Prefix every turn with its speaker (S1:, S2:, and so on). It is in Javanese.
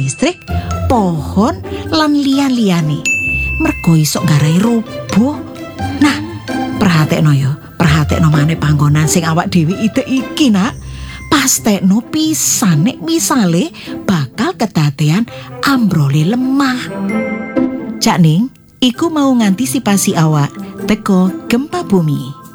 S1: listrik, pohon lan liyan-liyane. Mergo iso nggarai roboh. Nah, perhatekno maneh panggonan sing awak dhewe ide iki, Nak. Pastekno pisan nek misale bakal kedadean ambrole lemah. Cak Ning, iku mau ngantisipasi awak teko gempa bumi.